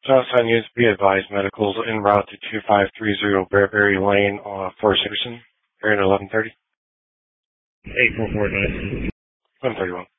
Southside News, be advised, medicals en route to 2530 Bearberry Lane for Simpson, here at 11:30. 8449. 131.